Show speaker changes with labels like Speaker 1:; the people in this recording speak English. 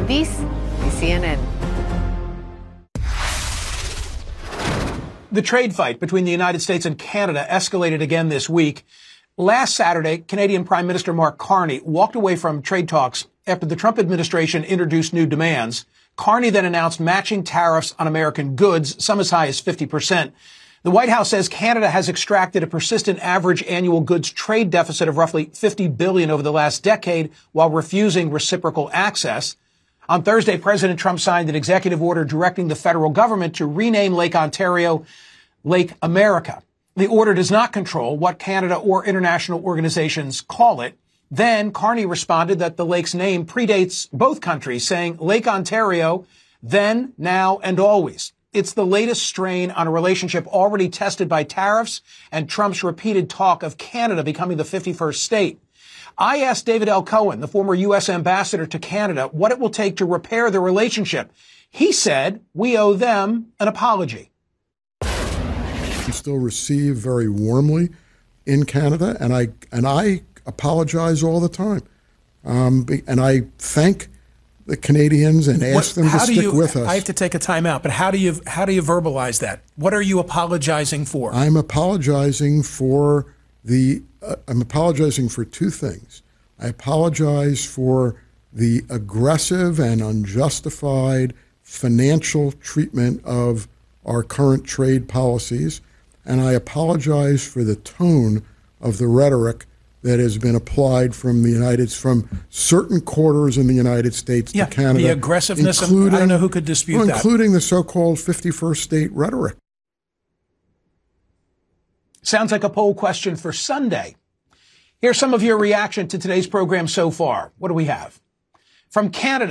Speaker 1: This is CNN.
Speaker 2: The trade fight between the United States and Canada escalated again this week. Last Saturday, Canadian Prime Minister Mark Carney walked away from trade talks after the Trump administration introduced new demands. Carney then announced matching tariffs on American goods, some as high as 50%. The White House says Canada has extracted a persistent average annual goods trade deficit of roughly $50 billion over the last decade while refusing reciprocal access. On Thursday, President Trump signed an executive order directing the federal government to rename Lake Ontario Lake America. The order does not control what Canada or international organizations call it. Then Carney responded that the lake's name predates both countries, saying Lake Ontario, then, now, and always. It's the latest strain on a relationship already tested by tariffs and Trump's repeated talk of Canada becoming the 51st state. I asked David L. Cohen, the former U.S. ambassador to Canada, what it will take to repair the relationship. He said, we owe them an apology.
Speaker 3: Still received very warmly in Canada, and I apologize all the time. And I thank the Canadians and ask them to stick with us.
Speaker 2: I have to take a time out, but how do you verbalize that? What are you apologizing for?
Speaker 3: I'm apologizing for two things. I apologize for the aggressive and unjustified financial treatment of our current trade policies, and I apologize for the tone of the rhetoric that has been applied from certain quarters in the United States to Canada.
Speaker 2: The aggressiveness, I don't know who could dispute that.
Speaker 3: Including the so-called 51st state rhetoric.
Speaker 2: Sounds like a poll question for Sunday. Here's some of your reaction to today's program so far. What do we have? From Canada.